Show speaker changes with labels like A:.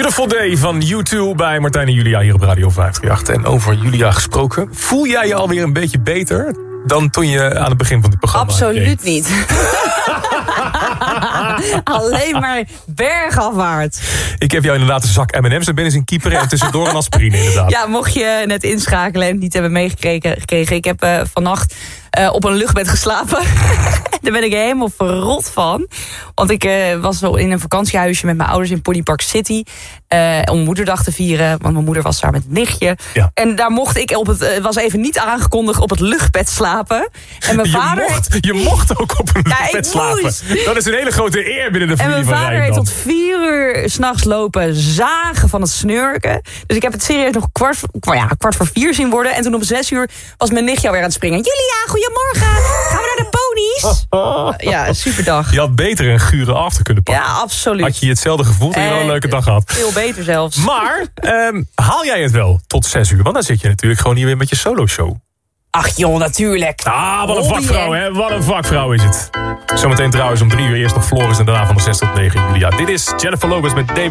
A: Beautiful Day van U2 bij Martijn en Julia hier op Radio 538. En over Julia gesproken, voel jij je alweer een beetje beter dan toen je aan het begin van dit programma
B: Absoluut niet. Alleen maar bergafwaarts.
A: Ik heb jou inderdaad een zak M&M's naar binnen zien kieperen en tussendoor een aspirine inderdaad.
B: Ja, mocht je net inschakelen en het niet hebben meegekregen. Ik heb vannacht op een luchtbed geslapen. Daar ben ik helemaal verrot van. Want ik was zo in een vakantiehuisje met mijn ouders in Ponypark City. Om moederdag te vieren. Want mijn moeder was daar met een nichtje. Ja. En daar mocht ik het was even niet aangekondigd, op het luchtbed slapen. En mijn vader...
A: Je mocht ook op een luchtbed slapen. Dat is een hele grote eer binnen de familie van Rijnmond.
B: En mijn vader heeft tot 4 uur 's nachts lopen zagen van het snurken. Dus ik heb het serieus nog kwart voor 4 zien worden. En toen om 6 uur was mijn nichtje alweer aan het springen. Julia, goedemorgen. Gaan we naar de ponies? Ja, superdag.
A: Je had beter een gure after kunnen pakken.
B: Ja, absoluut.
A: Had je hetzelfde gevoeld en je wel een leuke dag gehad.
B: Veel beter zelfs.
A: Maar haal jij het wel tot 6 uur? Want dan zit je natuurlijk gewoon hier weer met je solo-show.
B: Ach joh, natuurlijk.
A: Ah, wat een vakvrouw, hè? Wat een vakvrouw is het. Zometeen trouwens om 3 uur eerst nog Floris en daarna van de 6 tot 9 Julia. Dit is Jennifer Lopez met David.